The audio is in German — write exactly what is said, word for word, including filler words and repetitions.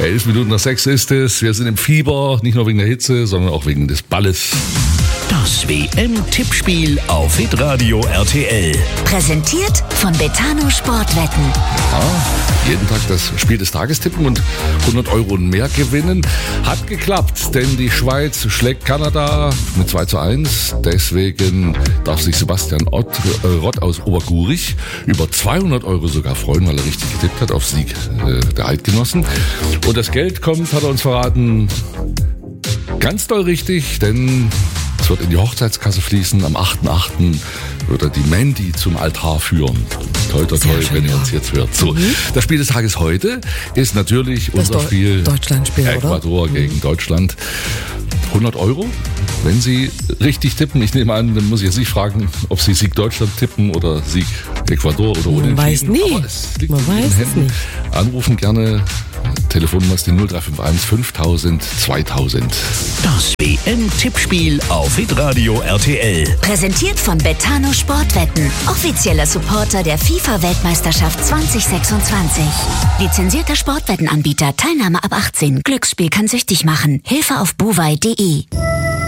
Elf Minuten nach sechs ist es. Wir sind im Fieber, nicht nur wegen der Hitze, sondern auch wegen des Balles. Das W M-Tippspiel auf Hitradio R T L. Präsentiert von Betano Sportwetten. Ja, jeden Tag das Spiel des Tages tippen und hundert Euro und mehr gewinnen. Hat geklappt, denn die Schweiz schlägt Kanada mit zwei zu eins. Deswegen darf sich Sebastian Ott, äh, Rott aus Obergurich über zweihundert Euro sogar freuen, weil er richtig getippt hat auf Sieg äh, der Eidgenossen. Und das Geld kommt, hat er uns verraten, ganz doll richtig, denn es wird in die Hochzeitskasse fließen. Am achten achten wird er die Mandy zum Altar führen. Toi, toi, toi, wenn ihr uns jetzt hört. So, mhm. Das Spiel des Tages heute ist natürlich das unser Do- Spiel Deutschlandspiel, Ecuador oder? gegen mhm. Deutschland. hundert Euro, wenn Sie richtig tippen. Ich nehme an, dann muss ich jetzt nicht fragen, ob Sie Sieg Deutschland tippen oder Sieg Ecuador oder Man Unentschieden. weiß nie. Aber es liegt Man in weiß Ihren es Händen. nicht. Anrufen gerne. Telefonnummer ist die null drei fünf eins fünftausend zweitausend. Das W M-Tippspiel auf Hitradio R T L. Präsentiert von Betano Sportwetten. Offizieller Supporter der FIFA-Weltmeisterschaft zwanzig sechsundzwanzig. Lizenzierter Sportwettenanbieter. Teilnahme ab achtzehn. Glücksspiel kann süchtig machen. Hilfe auf buwei punkt de.